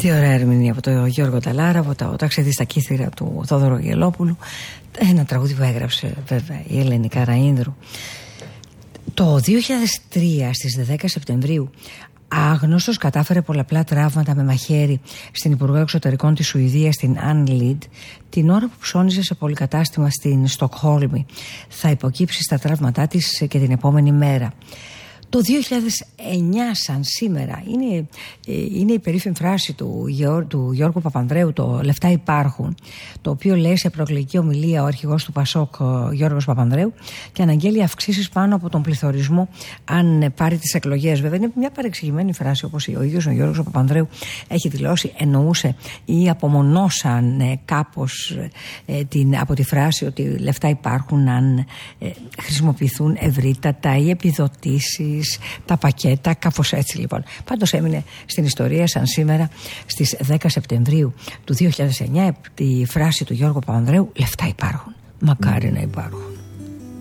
Τι ωραία ερμηνεία από τον Γιώργο Ταλάρα, από το ταξίδι στα κύθυρα του Θόδωρου Αγγελόπουλου. Ένα τραγούδι που έγραψε βέβαια η Ελένη Καραΐνδρου. Το 2003 στις 10 Σεπτεμβρίου άγνωστος κατάφερε πολλαπλά τραύματα με μαχαίρι στην Υπουργό Εξωτερικών της Σουηδίας, την Ann Lid, την ώρα που ψώνιζε σε πολυκατάστημα στην Στοκχόλμη. Θα υποκύψει στα τραύματά της και την επόμενη μέρα. Το 2009 σαν σήμερα είναι η περίφημη φράση του Γιώργου Παπανδρέου, το «Λεφτά υπάρχουν», το οποίο λέει σε προεκλογική ομιλία ο αρχηγός του Πασόκ Γιώργος Παπανδρέου και αναγγέλει αυξήσεις πάνω από τον πληθωρισμό αν πάρει τις εκλογές. Βέβαια είναι μια παρεξηγημένη φράση, όπως ο ίδιος ο Γιώργος Παπανδρέου έχει δηλώσει, εννοούσε ή απομονώσαν κάπως από τη φράση ότι λεφτά υπάρχουν αν χρησιμοποιηθούν ευρύτατα οι επιδοτήσεις, τα πακέτα, κάπως έτσι λοιπόν. Πάντως έμεινε στην ιστορία σαν σήμερα στις 10 Σεπτεμβρίου του 2009 τη φράση του Γιώργου Παπανδρέου «Λεφτά υπάρχουν, μακάρι να υπάρχουν».